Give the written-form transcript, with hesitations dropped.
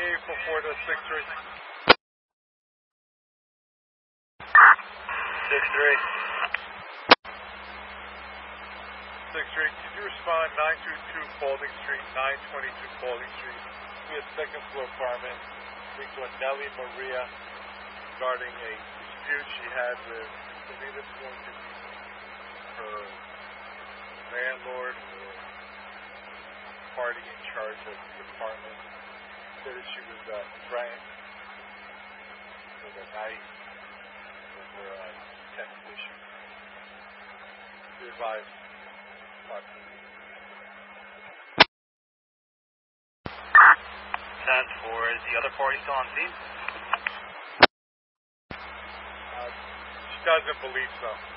844 to 63. 63, could you respond 922 Paulding Street, 922 Paulding Street? We have second floor apartment. Speak to a Nellie Maria regarding a dispute she had with, I believe it's going to be her landlord or party in charge of the apartment. Said that she was threatened with a knife over a tenant issue. Be advised. 10-4, is the other party still on scene? She doesn't believe so.